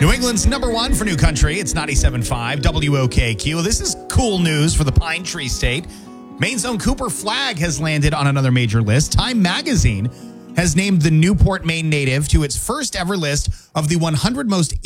New England's number one for new country. It's 97.5 WOKQ. This is cool news for the Pine Tree State. Maine's own Cooper flag has landed on another major list. Time magazine has named the Newport, Maine native to its first ever list of the 100 most